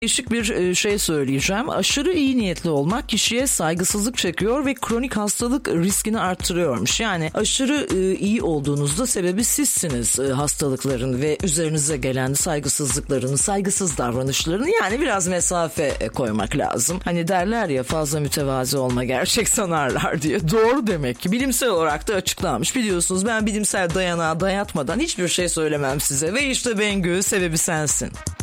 Değişik bir şey söyleyeceğim. Aşırı iyi niyetli olmak kişiye saygısızlık çekiyor ve kronik hastalık riskini arttırıyormuş. Yani aşırı iyi olduğunuzda sebebi sizsiniz hastalıkların ve üzerinize gelen saygısızlıkların, saygısız davranışların. Yani biraz mesafe koymak lazım. Hani derler ya, fazla mütevazi olma gerçek sanarlar diye. Doğru demek ki. Bilimsel olarak da açıklanmış. Biliyorsunuz, ben bilimsel dayanağa dayatmadan hiçbir şey söylemem size. Ve işte Bengü, sebebi sensin.